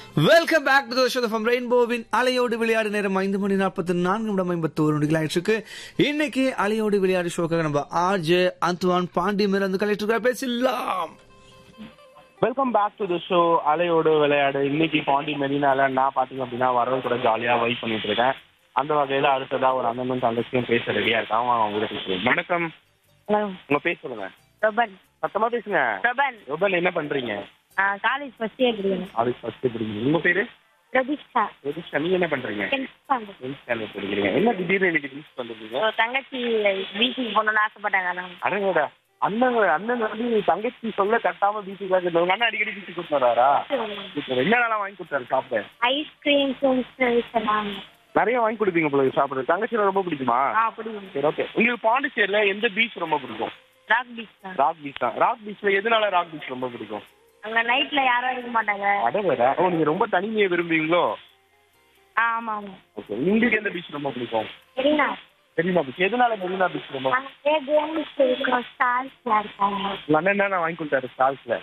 Welcome back to the show from ரெயின்போவின் அலையோடு விளையாடு நேரம் 5:44 ஆயிடுச்சு. இன்னைக்கு அலையோடு விளையாடு ஷோக்காக நம்ம ஆர்ஜே அந்துவான் பாண்டியமேல் வந்து கலெக்டர் பேசலாம். Welcome back to the show அலையோடு விளையாடு. இன்னைக்கு பாண்டி மெரினால நான் பாத்தீங்க அப்படின்னா வரவங்க கூட ஜாலியா வைப் பண்ணிட்டு இருக்கேன். அந்த வகையில அடுத்ததா ஒரு அண்ணனும் தங்கச்சியும் பேச ரெடியா இருக்காங்க. அவங்க பேசுறேன். வணக்கம். உங்க பேர் சொல்லுங்க. ரொபன். சத்தமா பேசுங்க. ரொபன். ரொபன் என்ன பண்றீங்க? காலேஜ் ஃபர்ஸ்ட் இயர் படிக்கிறேன். காலேஜ் ஃபர்ஸ்ட் இயர் படிக்கிறீங்க. உங்க பேரு? பிரதீஷா. பிரதீஷா, நீங்க என்ன பண்றீங்க? 10th standard. 10th standard படிக்கிறீங்க. என்ன திடீர்னு இன்னைக்கு மிஸ் பண்ணிருக்கீங்க? தங்கச்சி பீச்சுக்கு போகணும்னு ஆசைப்பட்டாங்க. அதான். அடங்கடா, அண்ணன் வந்து தங்கச்சி சொல்ல கட்டாம பீச்சுக்காக உங்க அண்ணன் அடிக்கடி பீச்சுக்கு கூட்டு வராரா? என்னென்னலாம் வாங்கி கொடுத்தாரு சாப்பிட? ஐஸ்கிரீம், எல்லாம் நிறைய வாங்கி கொடுப்பீங்க போல சாப்பிடுறது. தங்கச்சியில ரொம்ப பிடிக்குமா? பிடிக்கும். சரி, ஓகே. உங்களுக்கு பாண்டிச்சேரியில எந்த பீச் ரொம்ப பிடிக்கும்? ராக் பீச் தான். ராக் பீச் தான். ராக் பீச்ல எதனால ராக் பீச் ரொம்ப பிடிக்கும்? அங்க நைட்ல யாரும் இருக்க மாட்டாங்க. அடவேடா, ஓ நீங்க ரொம்ப தனிமையை விரும்புவீங்களோ? ஆமா ஆமா. ஓகே. உங்களுக்கு எந்த பீச் ரொம்ப பிடிக்கும்? மெரினா. மெரினா பீச். எதனால மெரினா பீச் ரொம்ப? அங்கே கேம்ஸ் இருக்கும், ஸ்டார்ஸ்ல இருக்காங்க. உங்க அண்ணன் என்ன வாங்கி கொடுத்தாரு ஸ்டால்ஸ்ல?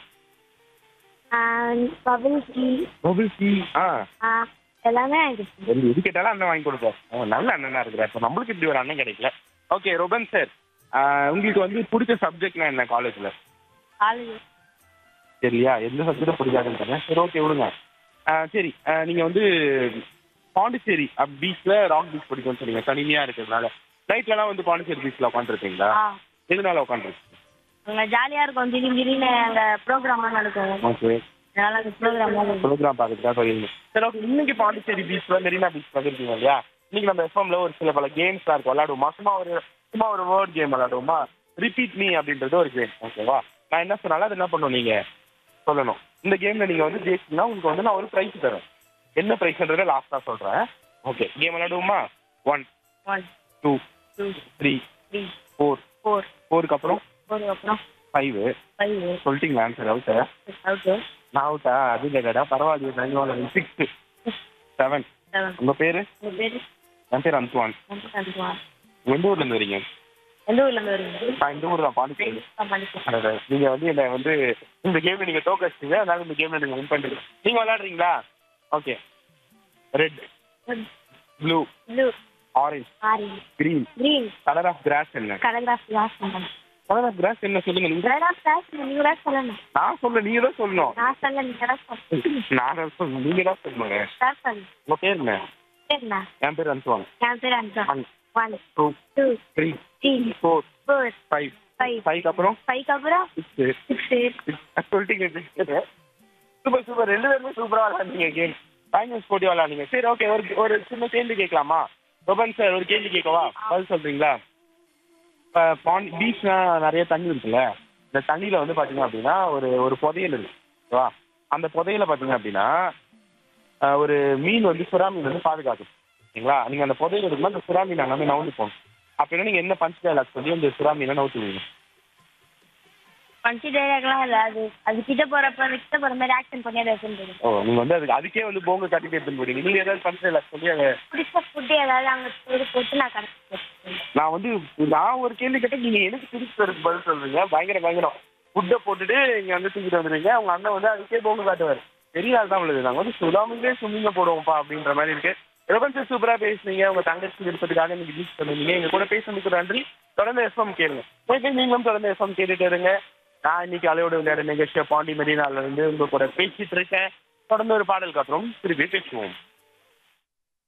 Bubble tea. Bubble tea. எல்லாமே ஆயிடுச்சு. எது கேட்டாலும் அண்ணன் வாங்கி கொடுப்பாரு. நல்ல அண்ணனா இருக்கிறார். இப்போ நம்மளுக்கு இப்படி ஒரு அண்ணன் கிடைக்கல. ஓகே ரொபன் சார், உங்களுக்கு வந்து பிடிச்ச சப்ஜெக்ட்னா என்ன காலேஜ்ல? காலேஜ் சரியா, எந்த சப்ஜெக்டும் பிடிக்காதுன்னு. சரி, ஓகே விடுங்க. சரி, நீங்க வந்து பாண்டிச்சேரி பீச்ல ராக் பீச் பிடிக்கும்னு சொன்னீங்க, தனிமையா இருக்கிறதுனால. நைட்லலாம் வந்து பாண்டிச்சேரி பீச்ல உட்காந்துருக்கீங்களா? எதனால உட்காந்துருக்கு? அங்க ஜாலியா இருக்கும். திடீர்னு அங்க ப்ரோக்ராம் நடக்கும். ஓகே. அதனால அந்த ப்ரோக்ராம் பார்த்துட்டு சொல்லிருங்க. சரி, ஓகே. இன்னைக்கு பாண்டிச்சேரி பீச்ல மெரினா பீச் வந்துருக்கீங்க இல்லையா? இன்னைக்கு நம்ம எஃப்எம்ல ஒரு சில பல கேம்ஸ்லாம் இருக்கும், விளையாடுவோமா? சும்மா ஒரு வேர்ட் கேம் விளையாடுவோமா? ரிப்பீட் மீ அப்படின்றது ஒரு கேம். ஓகேவா? நான் என்ன சொன்னாலும் அது என்ன பண்ணணும், நீங்க சொல்லணும். இந்த கேம்ல நீங்க வந்து ஜெயிச்சீங்கன்னா உங்களுக்கு வந்து நான் ஒரு ப்ரைஸ் தரேன். என்ன ப்ரைஸ்ன்றத லாஸ்டா சொல்றேன். Okay, game விளையாடுவோமா? 1 2 3 4 4க்கு அப்புறம் 5 சொல்லிட்டீங்களா ஆன்சர்? அவுட்டா? நான் அவுட்டா? அது கேட்டா பரவாயில்ல. 6 7. உங்க பேரு? என் பேர் அந்துவான். எந்த ஊர்ல இருந்து வரீங்க? நான் இந்த ஊர் தான், பாண்டிச்சேரி. நீங்க வந்து என்ன வந்து இந்த கேம்ல நீங்க தோக்க வச்சிட்டீங்க, அதனால இந்த கேம்ல நீங்க வின் பண்றீங்க. நீங்க விளையாடுறீங்களா? Okay. Red, blue, orange, green. Colour of cross என்ன? கலர் ஆஃப் கிராஸ் என்ன சொல்லுங்க நீங்க. நான் சொல்ல, நீங்க தான் சொல்லணும். நான் சொல்லணும், நீங்க தான் சொல்லணுங்க. உங்க பேர் என்ன? என் பேர் அந்துவான். 1 2 3 4 5 5க்கு அப்புறம் 6 சொல்லிட்டீங்க. சூப்பர். ரெண்டு பேருமே சூப்பரா விளையாடுறீங்க கேம். ஃபைனல்ஸ் போட்டி விளையாடுறீங்க. சரி, ஓகே. ஒரு சின்ன கேள்வி கேட்கலாமா? ரொபன் சார், ஒரு கேள்வி கேட்கவா? பதில் சொல்றீங்களா? இப்போ பீச்னா நிறைய தண்ணி இருக்குல்ல, இந்த தண்ணியில வந்து பாத்தீங்க அப்படின்னா ஒரு புதையல் இருக்கு, ஓகேவா? அந்த புதையல பாத்தீங்க அப்படின்னா ஒரு மீன் வந்து சுறா மீன் வந்து பாதுகாக்கும், ஓகேங்களா? நீங்க அந்த புதையல் இருக்கும்போது அந்த சுறா மீன் அங்கே நவுந்து போகணும். அப்படின்னா நீங்க என்ன பஞ்ச் டைலாக் சொல்லி அந்த சுறா மீனை நவுத்துவீங்க? பஞ்சி டைலாக்லாம் இல்ல, அது கிட்ட போற மாதிரி ஆக்ஷன் பண்ணி அதை எடுத்துட்டு. ஓ, நீங்க வந்து அதுக்கே வந்து போங்க கட்டிட்டு எடுத்துட்டு போறீங்க. நீங்க ஏதாவது பஞ்ச் டைலாக் சொல்லி அதை பிடிச்ச ஃபுட் ஏதாவது அங்க போட்டு நான் ஒரு கேள்வி கேட்டா நீங்க எனக்கு திருப்பி பதில் சொல்றீங்க. பயங்கரம். ஃபுட்டை போட்டுட்டு இங்க வந்து தூக்கிட்டு வந்துருங்க. அவங்க அண்ணன் வந்து அதுக்கே போங்க காட்டுவார். பெரிய ஆள் தான் உள்ளது. நாங்க வந்து சுதாமிலே சும்மிங்க போடுவோம்ப்பா அப்படின்ற மாதிரி இருக்கு. ரொபன் சார் சூப்பரா பேசுனீங்க. உங்க தங்கச்சி விருப்பத்துக்காக நீங்க பீச் பண்ணுவீங்க. எங்க கூட பேசுறதுக்கு நன்றி. தொடர்ந்து எஃப்எம் கேளுங்க. நீங்களும் தொடர்ந்து எஃப்எம் கேட்டுட்டு இருங்க. நான் இன்னைக்கு அலையோடு விளையாட நிகழ்ச்சியை பாண்டி மெரினால இருந்து உங்க கூட பேசிட்டு இருக்கேன். தொடர்ந்து ஒரு பாடலுக்கு அப்புறம் திருப்பி பேசுவோம்.